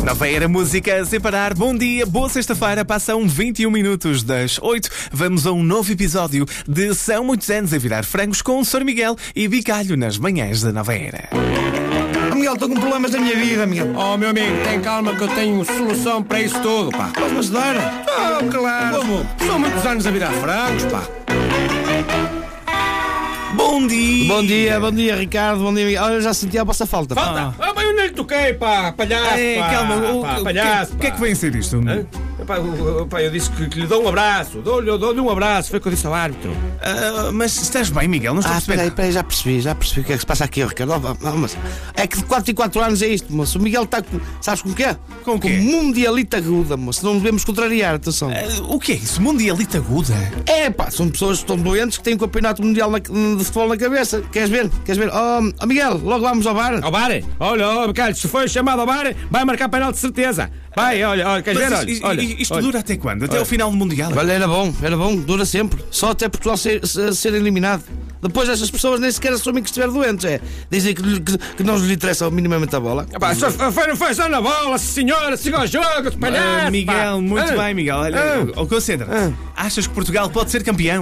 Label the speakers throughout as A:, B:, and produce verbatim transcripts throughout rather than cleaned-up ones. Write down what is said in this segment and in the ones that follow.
A: Nova Era Música sem parar. Bom dia, boa sexta-feira. Passam vinte e um minutos das oito. Vamos a um novo episódio de São Muitos Anos a Virar Frangos com o senhor Miguel e Bicalho nas manhãs da Nova Era.
B: Oh, Miguel, estou com problemas da minha vida, Miguel.
C: Oh, meu amigo, tem calma que eu tenho solução para isso tudo, pá.
B: Podes-me ajudar?
C: Oh, claro.
B: Como?
C: São muitos anos a virar frangos, pá.
A: Bom dia!
B: Bom dia, bom dia, Ricardo, bom dia, Miguel. Olha, eu já senti a vossa falta. pá.
C: Falta! Ah, bem, eu nem lhe toquei, pá. Palhaço,
A: É,
C: pá.
A: calma, o,
C: pá,
A: o-
C: palhaço,
A: o que é que vem a ser isto?
C: Hã? Pá, eu, eu- pá, eu disse que, que lhe dou um abraço. Dou-lhe dou-lhe um abraço. Foi o que eu disse ao árbitro.
A: Ah, mas estás bem, Miguel? Não estou
B: Ah,
A: a
B: espera aí,
A: perceber.
B: espera aí, já percebi, já percebi o que é que se passa aqui, Ricardo. Oh, oh, mas é que de quatro em quatro anos é isto, moço. O Miguel está com. Sabes com o quê?
A: Com o quê?
B: Mundialita aguda, moço. Não devemos contrariar, atenção.
A: Ah, o que é isso? Mundialita aguda?
B: É pá, são pessoas que estão doentes que têm um campeonato mundial na- de futebol na cabeça. Queres ver? Queres ver? Oh, oh Miguel, logo vamos ao bar.
C: Ao bar? Olha, oh, Bicalho, se foi chamado ao bar, vai marcar penal de certeza. Vai, olha, olha, queres ver?
A: Mas
C: Olha,
A: isto,
C: olha,
A: isto
C: olha.
A: dura até quando? Até
C: Olha.
A: ao final do Mundial?
B: Olha, era bom, era bom, dura sempre. Só até Portugal ser, ser, ser eliminado. Depois essas pessoas nem sequer assumem que estiver doentes. É. Dizem que, que, que não lhes interessa minimamente a bola.
C: Pá, só foi, foi só na bola, senhora, siga o jogo, de palhaço.
A: Ah, Miguel,
C: pá.
A: muito
C: Ah.
A: bem, Miguel. Olha,
C: Ah.
A: oh, concentra. Achas que Portugal pode ser campeão?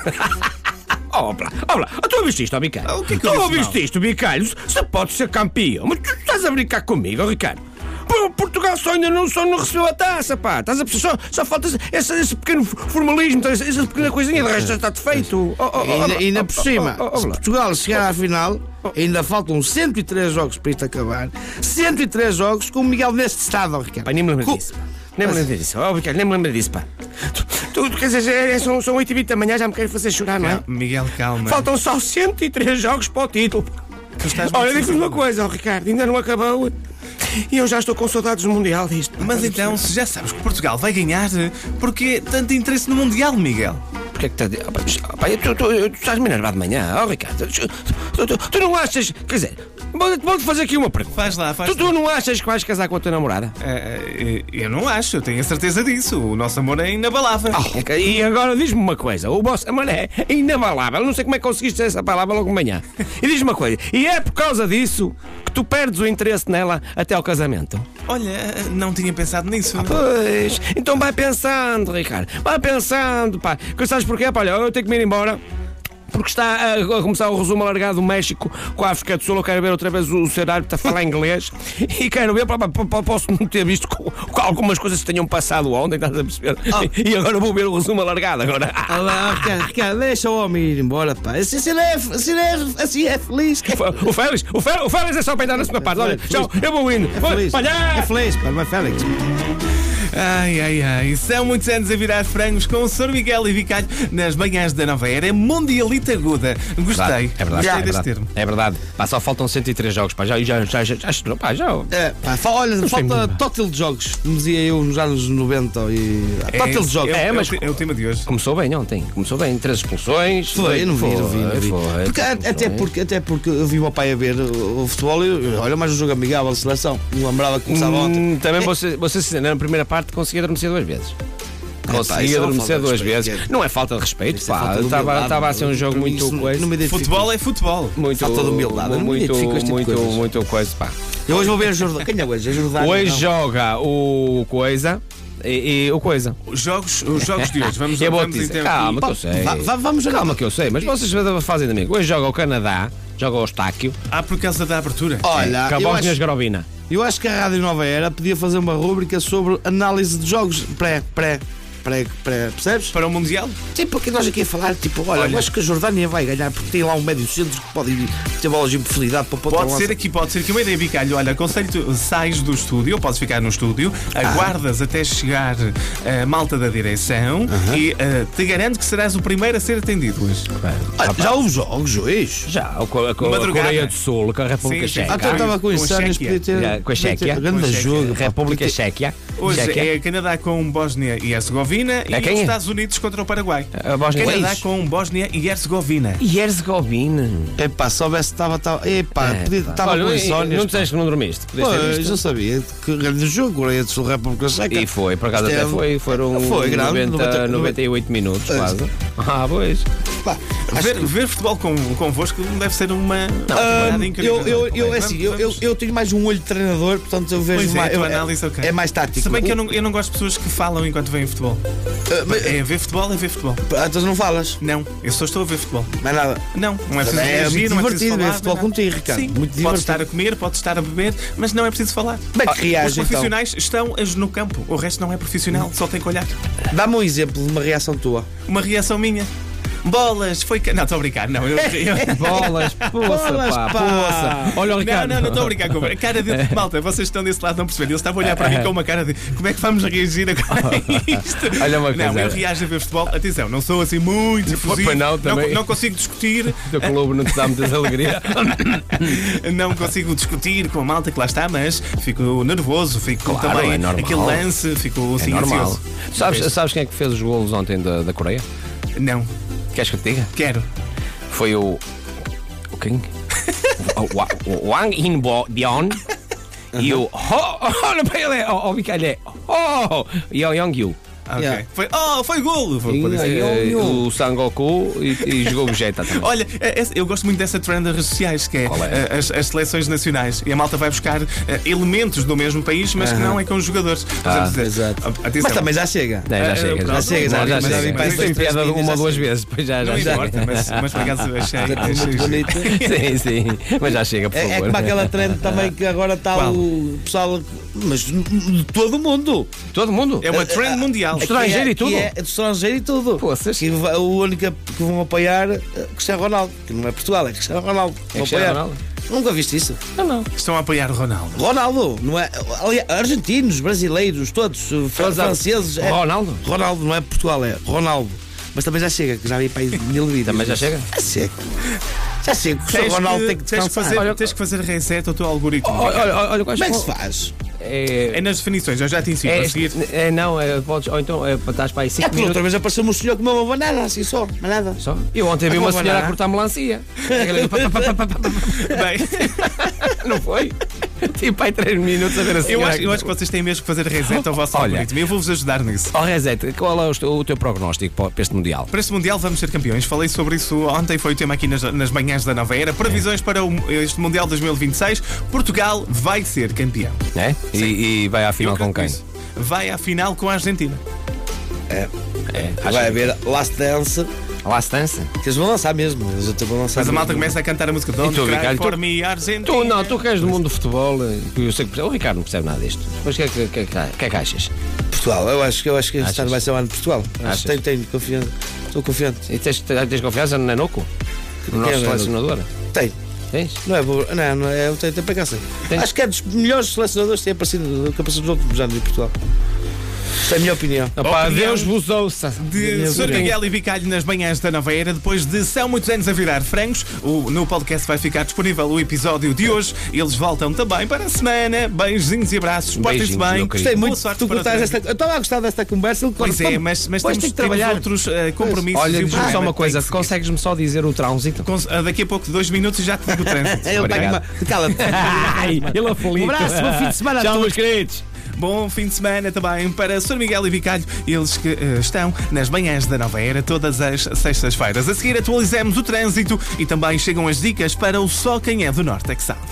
C: Oh, lá, oh, lá. Tu ouviste isto, ó, Bicalho?
A: Ah, o que é que eu
C: tu
A: disse
C: ouviste
A: mal?
C: isto, Bicalho? Você pode ser campeão, mas tu estás a brincar comigo, ó, Ricardo? Pô, Portugal só ainda não, só não recebeu a taça, pá. Estás a perceber? Só, só falta esse, esse pequeno formalismo, essa, essa pequena coisinha, de resto já está feito. Oh, oh, oh,
B: E ainda,
C: oh,
B: ainda
C: oh,
B: por cima,
C: oh, oh, oh,
B: se
C: lá.
B: Portugal chegar à final, ainda faltam cento e três jogos para isto acabar. cento e três jogos com o Miguel neste estado, ó, Ricardo.
C: Pá, nem me lembro
B: Co-
C: disso, pá. Nem me lembro disso. Oh, Bicalho, nem me lembro disso, pá. Tu, tu, tu quer dizer, é, são, são oito e vinte da manhã, já me querem fazer chorar, não é?
A: Miguel, calma.
C: Faltam só cento e três jogos para o título.
A: Tu estás
C: Olha,
A: muito
C: digo-te uma
A: sensível.
C: coisa, ó, Ricardo, ainda não acabou. E eu já estou com saudades do Mundial disto. pá.
A: Mas então, se já sabes que Portugal vai ganhar, porquê tanto interesse no Mundial, Miguel?
C: Porquê é que estás. Opa, mas, opa, tu, tu, tu, tu estás-me enervado de manhã, ó, Ricardo. Tu, tu, tu, tu não achas. Quer dizer, vou- vou-te fazer aqui uma pergunta.
A: Faz lá, faz
C: Tu, tu não achas que vais casar com a tua namorada?
A: Ah, ah, eu não acho, eu tenho a certeza disso. O nosso amor é inabalável.
C: E agora diz-me uma coisa: o vosso amor é inabalável. Não sei como é que conseguiste essa palavra logo de manhã. E diz-me uma coisa: e é por causa disso que tu perdes o interesse nela até ao casamento?
A: Olha, não tinha pensado nisso.
C: Pois, então vai pensando, Ricardo. Vai pensando, pá. Que sabes porquê? Pá, olha, eu tenho que me ir embora. Porque está a começar o resumo alargado do México com a África do Sul. Eu quero ver outra vez o seu árbitro a falar inglês. E quero ver, pá, pá, pá, posso não ter visto com, com algumas coisas que tenham passado ontem, estás a perceber? E agora vou ver o resumo alargado. Agora.
B: Olá, Ricardo, Ricardo, deixa o homem ir embora, pá. Assim, assim, é, assim, é, assim é feliz.
C: O Félix, o Félix, o Félix é só para entrar na segunda parte. Olha, tchau, eu vou indo.
B: É feliz,
C: Palhaço!
B: é feliz, pá, não é Félix.
A: Ai, ai, ai. São muitos anos a virar frangos com o senhor Miguel e Bicalho nas manhãs da Nova Era. Mundialita aguda. Gostei.
C: É verdade,
A: Gostei
C: é
A: deste
C: verdade.
A: termo.
C: É verdade. Pá, só faltam cento e três jogos, pá. Já, já, já, já, já, já, pá, já.
B: É, pá, fa- olha,
C: sei
B: falta
C: muito.
B: tótil de jogos, como dizia eu nos anos noventa. E... Tótil de jogos.
A: É,
C: É, mas-
A: mas... é o tema de hoje.
C: Começou bem ontem. Começou bem. Três expulsões.
B: Foi, eu não vi, não vi, não vi.
C: Foi,
B: Porque,
C: três
B: até,
C: expulsões.
B: porque, até porque eu vi o meu pai a ver o, o futebol e eu- olha, mais um jogo amigável de seleção. Não lembrava que começava ontem.
C: Hum, também você, você se na primeira parte conseguia adormecer duas vezes.
B: pá,
C: Conseguia
B: isso é uma
C: adormecer
B: falta de
C: duas
B: respeito.
C: vezes. Não é falta de respeito,
B: Isso é
C: pá.
B: falta de
C: Estava
B: humildade,
C: estava a ser um
B: para
C: jogo
B: mim
C: muito
B: isso não-
C: coisa.
B: não me identifico.
A: Futebol é futebol.
C: Muito,
B: falta de humildade, eu não me identifico com este
C: muito,
B: tipo de
C: muito,
B: coisas.
C: muito coisa, pá.
B: Eu hoje vou ver a Jordânia. Quem é hoje? A Jordânia?
C: Hoje
B: não.
C: joga o Coisa e, e o Coisa.
A: Os jogos, os jogos de hoje. Vamos,
C: Eu vou
A: vamos
C: te dizer,
A: então
C: calma, que
A: aqui.
C: eu sei.
B: Va- va- vamos jogar.
C: Calma que eu sei, mas vocês fazem de mim. Hoje joga o Canadá, joga o Estáquio,
A: Ah, por causa da abertura.
B: Olha,
C: com a
B: eu
C: Bósnia e
B: acho,
C: Herzegovina.
B: eu acho que a Rádio Nova Era podia fazer uma rúbrica sobre análise de jogos pré, pré, pré, pré, percebes?
A: Para o Mundial?
B: Tipo, porque nós aqui a falar, tipo, olha,
A: Olha.
B: eu acho que a Jordânia vai ganhar porque tem lá um médio centro que pode ir ter bolas de profundidade para ponta
A: Pode
B: lança.
A: ser aqui, pode ser aqui uma ideia, Bicalho. Olha, aconselho-te, sais do estúdio, podes ficar no estúdio, aguardas até chegar a malta da direção e eh, te garanto que serás o primeiro a ser atendido hoje.
B: Ah, já houve jogos hoje?
C: Já, o, co- a, co- a
A: Madrugada.
C: Coreia do Sul, com a República
A: Sim, sim.
B: Ah,
C: Checa.
B: então eu estava com
A: com
B: insónias,
A: Chequia.
B: podia ter.
C: Já, com a
B: podia ter
C: Chequia.
B: Grande
A: Com a Chequia.
B: jogo. pá,
C: República
B: podia ter-
C: Chequia.
A: Hoje
C: Chequia.
A: é Canadá com Bósnia e Herzegovina e
C: quem
A: os
C: é?
A: Estados Unidos contra o Paraguai.
C: A Bósnia e
A: Canadá
C: Herzegovina.
A: com Bósnia e Herzegovina.
C: E Herzegovina.
B: Epá, se soubesse, estava. estava Epá,
C: É,
B: podia-
C: pá.
B: estava
C: Olha,
B: com
C: e-
B: insónias.
C: Não disseste que não dormiste? Podias ter
B: Pois,
C: visto.
B: eu sabia que grande jogo, Coreia do Sul, República Checa.
C: E foi, por acaso
B: Isto
C: até
B: é-
C: foi, foram
B: Foi grande,
C: noventa,
B: noventa,
C: noventa e oito minutos quase. Ah, pois.
B: Pá,
A: Ver, ver futebol com, convosco deve ser uma. Não,
B: Ah,
A: uma incrível.
B: eu, eu, eu, é
A: Vamos,
B: assim, eu, eu,
A: vamos.
B: eu tenho mais um olho de treinador, portanto eu vejo
A: Pois é,
B: mais.
A: a tua
B: eu-
A: análise, ok.
B: É mais tático.
A: Se bem que eu
B: O-
A: não, eu não gosto de pessoas que falam enquanto veem futebol.
B: Ah, mas-
A: É ver futebol, é ver futebol.
B: Ah, então não falas.
A: Não, eu só estou a ver futebol.
B: Mais nada.
A: Não, não é preciso
B: É
A: reagir,
B: muito
A: não é preciso
B: divertido ver
A: falar.
B: futebol
A: não é nada.
B: contigo, Ricardo.
A: Sim,
B: Muito
A: pode
B: divertido.
A: estar a comer, pode estar a beber, mas não é preciso falar.
B: Bem, que
A: Os
B: reage então.
A: profissionais estão no campo, o resto não é profissional, só tem que olhar.
B: Dá-me um exemplo de uma reação tua.
A: Uma reação minha. Bolas, foi. ca- Não, estou a brincar, não. Eu, eu...
C: Bolas, poça,
B: Bolas,
C: pá,
B: pá.
C: poça. Olha o
A: Não,
C: Ricardo.
A: não, não estou a brincar com a cara de malta. Vocês estão desse lado, não perceberam. Eles estavam a olhar para mim com uma cara de como é que vamos reagir agora a isto?
C: Olha uma
A: Não,
C: coisa.
A: eu reajo a ver futebol. Atenção, não sou assim muito efusivo.
C: Pois não, também.
A: não consigo discutir.
C: O teu clube não te dá muitas alegrias.
A: Não consigo discutir com a malta que lá está, mas fico nervoso, fico
C: Claro,
A: também
C: é normal.
A: aquele lance, fico assim
C: É normal.
A: ansioso.
C: Sabes, sabes quem é que fez os golos ontem da, da Coreia?
A: Não,
C: Queres que eu te diga?
A: quero.
C: Foi o. O quem? o, Wa- o Wang In-bion e o. Oh, olha para ele! Oh, oh, ele é. Oh! E o Young-yu.
A: Ok.
B: Yeah.
A: Foi, oh, foi golo! Foi por isso.
C: E, eh, o Sangoku e, e jogou o Vegeta também.
A: Olha, é- é- eu gosto muito dessa trend das redes sociais, que é,
C: Qual é?
A: eh, As, as seleções nacionais. E a malta vai buscar eh, elementos do mesmo país, mas que não é com os jogadores. Por
C: Ah,
A: exemplo,
B: exato.
A: a- atenção,
B: Mas também já chega.
C: É, já
A: Eh,
C: chega,
A: pronto,
C: já
B: chega, já-
C: Não,
B: já
C: chega.
B: chega.
C: Mas tem
B: Três
C: piada
B: minutos,
C: uma
B: já
C: ou duas
B: chega.
C: vezes, depois já, já
A: não
C: chega.
A: importa, mas, mas por acaso achei.
B: É
A: achei
B: muito
A: giro.
B: bonito.
C: Sim, sim. Mas já chega, por
B: É, é
C: favor.
B: como aquela trend também que agora está
A: Qual?
B: o pessoal. Mas de todo o mundo.
C: Todo mundo.
A: É uma trend mundial.
C: Estrangeiro
B: Que é-
C: e tudo.
B: que É, do estrangeiro e tudo.
C: Poças.
B: Que vai- o único que vão apoiar é Cristiano Ronaldo. Que não é Portugal, é Cristiano Ronaldo.
C: É
B: Vão
C: Cristiano
B: apoiar.
C: Ronaldo?
B: Nunca viste isso?
C: Não, não.
A: Estão a apoiar o Ronaldo.
B: Ronaldo, não é? Aliás, argentinos, brasileiros, todos, fran-
C: Todos a-
B: franceses. É,
C: Ronaldo?
B: Ronaldo, não é Portugal, é Ronaldo. Mas também já chega, que já vi para aí mil vídeos.
C: Também já chega?
B: Já chega. Já chega, que o
A: Tens
B: Ronaldo
A: que,
B: tem que
A: tens que
B: descansar.
A: fazer,
C: Olha-
A: tens que fazer reset ao teu algoritmo.
C: Olha, olha, olha quais
B: Como é que
C: são-
B: se faz?
C: É,
A: É nas definições, eu já te ensino
C: é,
A: a seguir.
C: é, não, é, podes, ou então é, estás para aí
B: É
C: cinco
B: porque outra
C: minutos.
B: vez apareceu-me um senhor com uma banana, assim só, mais nada.
C: Só. Eu ontem vi
B: Ah,
C: uma
B: com a
C: senhora a
B: banana.
C: cortar melancia.
A: Bem,
C: Não foi? Tipo, aí três minutos a ver a
A: eu
C: senhora.
A: acho, eu acho que vocês têm mesmo que fazer reset ao vosso
C: Olha.
A: algoritmo. Eu vou-vos ajudar nisso.
C: Ó Reset, qual é o teu, o teu prognóstico para para este Mundial?
A: Para este Mundial vamos ser campeões. Falei sobre isso ontem, foi o tema aqui nas, nas manhãs da Nova Era. Previsões para o- este Mundial dois mil e vinte e seis. Portugal vai ser campeão.
C: É? E, e vai à
A: Eu
C: final com
A: acredito
C: quem?
A: nisso. Vai à final com a Argentina.
B: É,
C: É,
B: vai haver Last Dance,
C: Last Dance?
B: que eles vão lançar mesmo. Eles até vão lançar
A: Mas a malta
B: mesmo.
A: começa a cantar a música Don't
C: tu,
A: Cry
C: Ricardo,
A: for
C: tu-
A: me, Argentina.
C: Tu não, tu que és do mundo do futebol, eu sei que percebe. O Ricardo não percebe nada disto. Mas o que é que, que, que, que é que achas?
B: Portugal, eu acho que, eu acho que este
C: Achas?
B: ano vai ser o ano de Portugal. Acho
C: Achas?
B: que tenho, tenho confiança. Estou confiante.
C: E tens, tens confiança no Nenoco? No nosso
B: Quem é o Nenoco?
C: selecionador?
B: Tenho.
C: Tens?
B: Não é boa. Não, não é. Eu tenho, tenho para cá sei.
C: Tens?
B: Acho que é dos melhores selecionadores que têm aparecido, que aparecido nos últimos anos em Portugal. Esta é a minha opinião.
C: Opa,
A: Opinião
C: Deus vos ouça.
A: De Sr. Miguel e Bicalho nas manhãs da Nova Era, depois de São Muitos Anos a Virar Frangos, o, no podcast vai ficar disponível o episódio de hoje. Eles voltam também para a semana. Beijinhos e abraços. Portem-se
C: Beijinhos,
A: bem.
C: meu querido.
B: Gostei
A: Boa
B: muito.
A: sorte
B: Tu
A: para
B: cortares
A: todos.
B: esta. Eu estava a gostar desta conversa.
A: Pois é, mas, mas
C: Pois
A: temos,
C: tem que
A: temos
C: trabalhar.
A: outros eh, compromissos.
C: Olha,
A: e o
C: diz-me só
A: programa
C: uma coisa,
A: tem que seguir.
C: consegues-me só dizer o trânsito?
A: Cons- ah, Daqui a pouco, de dois minutos, já te digo o trânsito.
B: Ele está com uma. Cala-te.
C: Ai, ele aflito.
B: Um abraço, bom fim de semana a
C: Tchau,
B: todos.
C: meus queridos.
A: Bom fim de semana também para Sr. Miguel e Bicalho, eles que eh, estão nas manhãs da Nova Era todas as sextas-feiras. A seguir atualizamos o trânsito e também chegam as dicas para o Só Quem é do Norte é que sabe.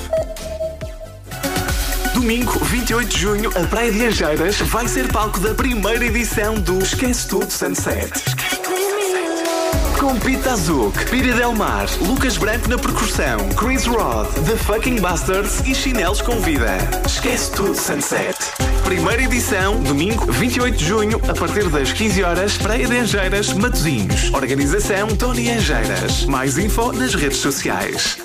D: Domingo, vinte e oito de junho, a Praia de Angeiras vai ser palco da primeira edição do Esquece Tudo Sunset. Com Pete Azuk, Pira Del Mar, Lucas Branco na percussão, Chris Rod, The Fucking Bastards e Chinelos com Vida. Esquece Tudo Sunset. Primeira edição, domingo, vinte e oito de junho, a partir das quinze horas, Praia de Angeiras, Matosinhos. Organização Tony Angeiras. Mais info nas redes sociais.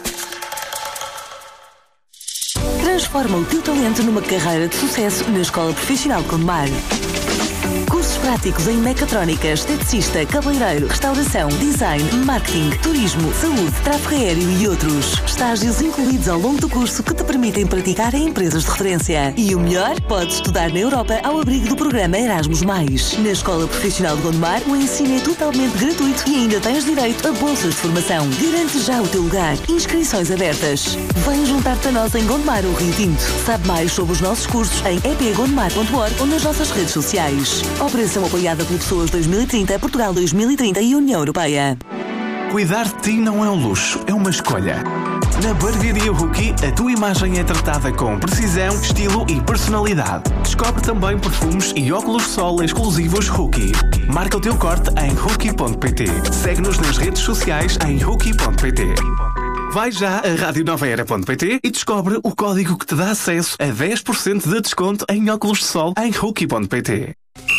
E: Transforma o teu talento numa carreira de sucesso na Escola Profissional de Gondomar. Cursos práticos em mecatrónica, esteticista, cabeleireiro, restauração, design, marketing, turismo, saúde, tráfego aéreo e outros. Estágios incluídos ao longo do curso que te permitem praticar em empresas de referência. E o melhor? Podes estudar na Europa ao abrigo do programa Erasmus mais. Na Escola Profissional de Gondomar, o ensino é totalmente gratuito e ainda tens direito a bolsas de formação. Garante já o teu lugar. Inscrições abertas. Vem juntar-te a nós em Gondomar ou Rio Tinto. Sabe mais sobre os nossos cursos em e p gondomar ponto org ou nas nossas redes sociais. Operação apoiada pelo Pessoas dois mil e trinta, Portugal dois mil e trinta e União Europeia.
D: Cuidar de ti não é um luxo, é uma escolha. Na Barbearia Rookie, a tua imagem é tratada com precisão, estilo e personalidade. Descobre também perfumes e óculos de sol exclusivos Rookie. Marca o teu corte em rookie ponto pt. Segue-nos nas redes sociais em rookie ponto pt. Vai já a rádio nova era ponto pt e descobre o código que te dá acesso a dez por cento de desconto em óculos de sol em rookie ponto pt.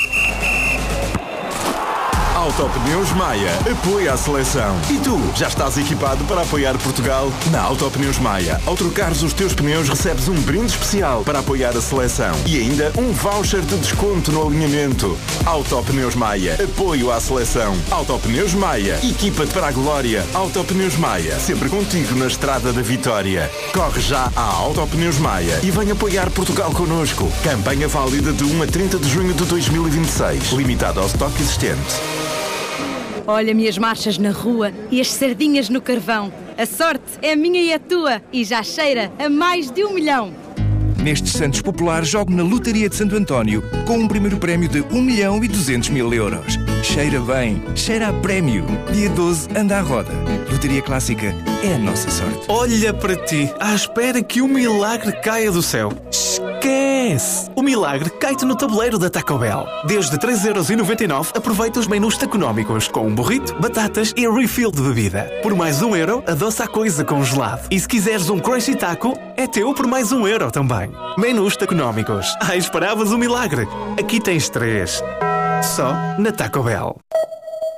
F: Autopneus Maia apoia a seleção. E tu, já estás equipado para apoiar Portugal? Na Autopneus Maia, ao trocares os teus pneus, recebes um brinde especial para apoiar a seleção. E ainda um voucher de desconto no alinhamento. Autopneus Maia, apoio à seleção. Autopneus Maia, equipa-te para a glória. Autopneus Maia, sempre contigo na estrada da vitória. Corre já à Autopneus Maia e vem apoiar Portugal connosco. Campanha válida de um a trinta de junho de dois mil e vinte e seis. Limitado ao estoque existente.
G: Olha minhas marchas na rua e as sardinhas no carvão. A sorte é minha e a tua e já cheira a mais de um milhão.
H: Nestes Santos Populares, jogo na Lotaria de Santo António com um primeiro prémio de um milhão e duzentos mil euros. Cheira bem, cheira a prémio. Dia doze, anda à roda. Lotaria Clássica é a nossa sorte.
A: Olha para ti, à espera que o milagre caia do céu. Esquece! O milagre cai-te no tabuleiro da Taco Bell. Desde três euros e noventa e nove, aproveita os menus económicos com um burrito, batatas e refill de bebida. Por mais um euro, adoça a coisa com gelado. E se quiseres um crunchy taco, é teu por mais um euro também. Menus económicos. Ah, esperavas o milagre? Aqui tens três. Só na Taco Bell.